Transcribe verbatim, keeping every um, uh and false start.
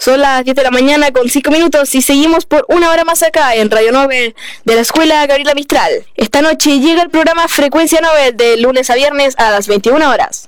Son las diez de la mañana con cinco minutos y seguimos por una hora más acá en Radio Nobel de la Escuela Gabriela Mistral. Esta noche llega el programa Frecuencia Nobel de lunes a viernes a las veintiuna horas.